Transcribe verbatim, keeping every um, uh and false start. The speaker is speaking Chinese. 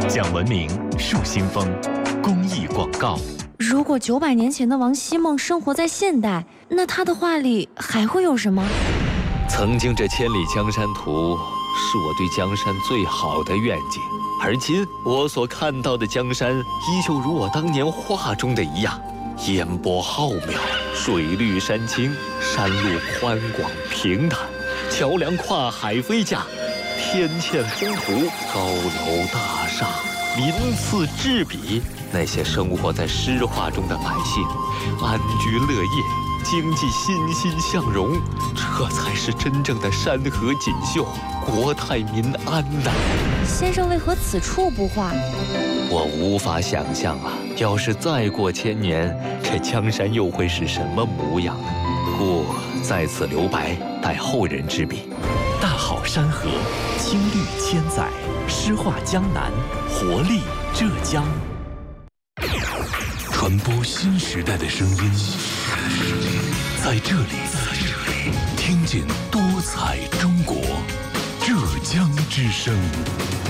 讲文明树新风，公益广告。 如果九百年前的王希孟生活在现代，那他的画里还会有什么？ 曾经这千里江山图是我对江山最好的愿景，而今我所看到的江山依旧如我当年画中的一样，烟波浩渺，水绿山青，山路宽广平坦，桥梁跨海飞架，天堑风途，高楼大厦，鳞次栉比。那些生活在诗画中的百姓，安居乐业，经济欣欣向荣，这才是真正的山河锦绣，国泰民安呐！ 先生为何此处不画？ 我无法想象啊，要是再过千年，这江山又会是什么模样呢？故在此留白，待后人之笔。 大好山河，青绿千载，诗画江南，活力浙江。传播新时代的声音，在这里，听见多彩中国，浙江之声。